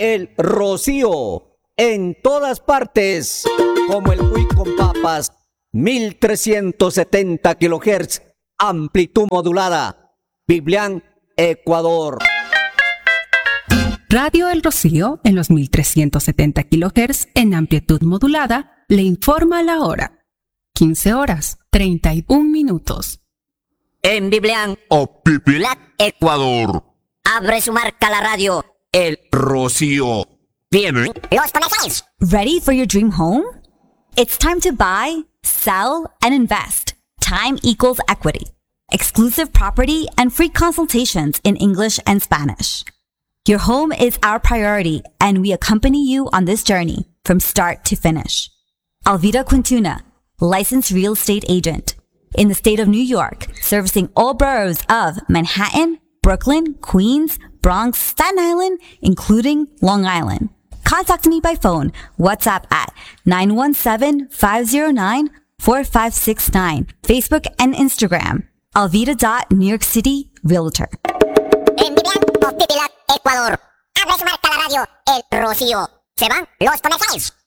El Rocío, en todas partes, como el Cuy con papas, 1370 kHz, amplitud modulada, Biblián, Ecuador. Radio El Rocío, en los 1370 kHz, en amplitud modulada, le informa la hora. 15 horas, 31 minutos. En Biblián o Biblián, Ecuador. Abre su marca la radio. El Rocío. Vienen los comerciales. Ready for your dream home? It's time to buy, sell, and invest. Time equals equity. Exclusive property and free consultations in English and Spanish. Your home is our priority, and we accompany you on this journey from start to finish. Alvida Quintuna, licensed real estate agent in the state of New York, servicing all boroughs of Manhattan, Brooklyn, Queens, Bronx, Staten Island, including Long Island. Contact me by phone, WhatsApp at 917-509-4569, Facebook and Instagram, alvida.NewYorkCityRealtor. En Biblián o Biblián, Ecuador. Abre su marca la radio. El Rocío. Se van los comerciales.